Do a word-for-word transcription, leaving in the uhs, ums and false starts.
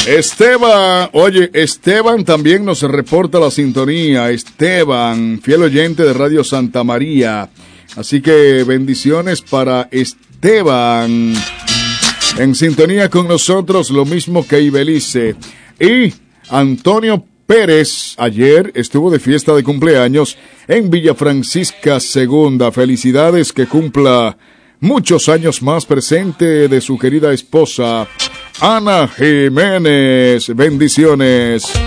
Esteban, oye, Esteban también nos reporta la sintonía. Esteban, fiel oyente de Radio Santa María. Así que bendiciones para Esteban. En sintonía con nosotros, lo mismo que Ibelice. Y Antonio Pérez, ayer estuvo de fiesta de cumpleaños en Villa Francisca Segunda. Felicidades, que cumpla muchos años más, presente de su querida esposa Ana Jiménez. Bendiciones.